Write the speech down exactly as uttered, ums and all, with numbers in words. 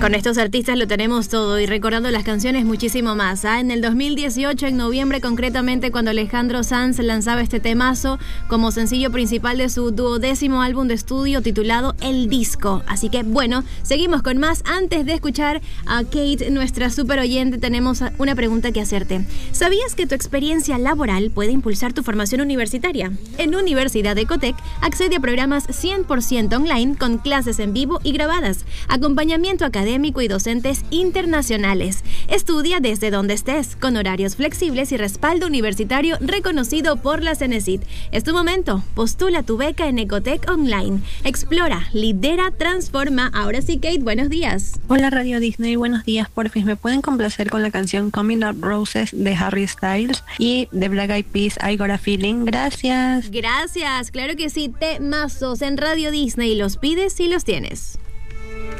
Con estos artistas lo tenemos todo y recordando las canciones muchísimo más. ¿eh? En el dos mil dieciocho, en noviembre concretamente, cuando Alejandro Sanz lanzaba este temazo como sencillo principal de su duodécimo álbum de estudio titulado El Disco. Así que bueno, seguimos con más. Antes de escuchar a Kate, nuestra super oyente, tenemos una pregunta que hacerte. ¿Sabías que tu experiencia laboral puede impulsar tu formación universitaria? En Universidad Ecotec accede a programas cien por ciento online con clases en vivo y grabadas, acompañamiento académico y docentes internacionales. Estudia desde donde estés, con horarios flexibles y respaldo universitario reconocido por la Cenecit. Es tu momento. Postula tu beca en Ecotec Online. Explora, lidera, transforma. Ahora sí, Kate, buenos días. Hola Radio Disney, buenos días. Por fin, ¿me pueden complacer con la canción Coming Up Roses de Harry Styles y de Black Eyed Peas, I Got a Feeling? Gracias. Gracias, claro que sí. Temazos en Radio Disney. Los pides y los tienes.